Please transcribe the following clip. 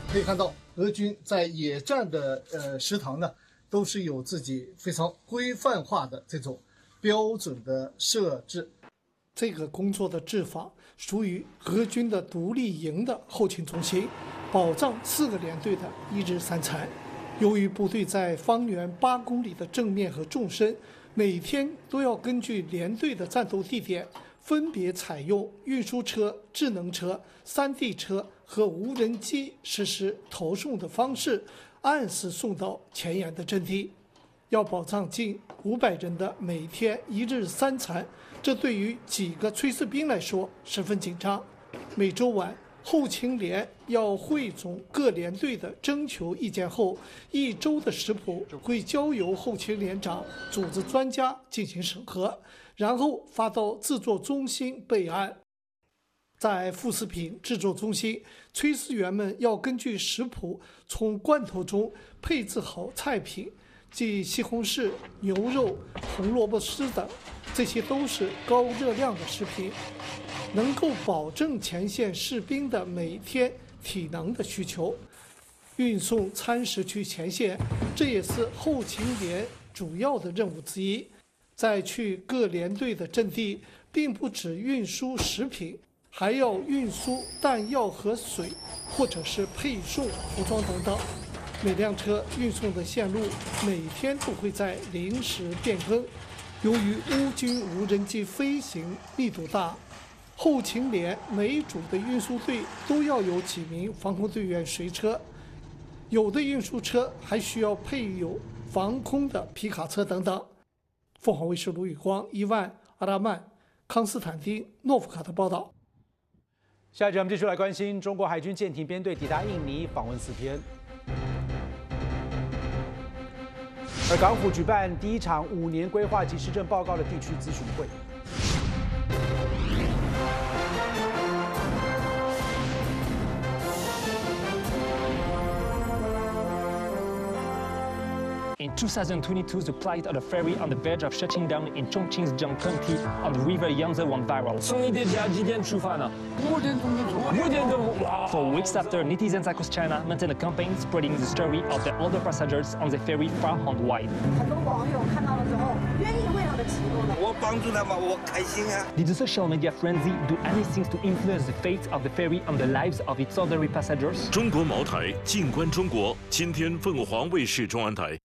可以看到，俄军在野战的食堂呢，都是有自己非常规范化的这种标准的设置。这个工作的制法属于俄军的独立营的后勤中心，保障4个连队的一日三餐。由于部队在方圆8公里的正面和纵深，每天都要根据连队的战斗地点，分别采用运输车、智能车、3D 车和无人机实施投送的方式，按时送到前沿的阵地。要保障近500人的每天一日三餐，这对于几个炊事兵来说十分紧张。每周晚，后勤连要汇总各连队的征求意见后，1周的食谱会交由后勤连长组织专家进行审核，然后发到制作中心备案。在副食品制作中心，炊事员们要根据食谱从罐头中配置好菜品，即西红柿、牛肉、红萝卜丝等，这些都是高热量的食品，能够保证前线士兵的每天体能的需求。运送餐食去前线，这也是后勤连主要的任务之一。在去各连队的阵地，并不只运输食品，还要运输弹药和水，或者是配送服装等等。每辆车运送的线路每天都会在临时变更。由于乌军无人机飞行密度大，后勤连每组的运输队都要有几名防空队员随车，有的运输车还需要配有防空的皮卡车等等。凤凰卫视卢宇光、伊万、阿拉曼、康斯坦丁、诺夫卡的报道。 下一集我们继续来关心中国海军舰艇编队抵达印尼访问4天。而港府举办第一场5年规划及施政报告的地区咨询会。 In 2022, the plight of the ferry on the verge of shutting down in Chongqing County on the river Yangtze went viral. 从你的家几点出发呢？5点钟就出发。5点钟，哇 For weeks after, netizens across China maintained a campaign spreading the story of the older passengers on the ferry far and wide. 很多网友看到了之后，愿意为他们提供的。 我帮助他们，我开心啊。 Did the social media frenzy do anything to influence the fate of the ferry and the lives of its ordinary passengers? 中国茅台，静观中国。今天凤凰卫视中文台。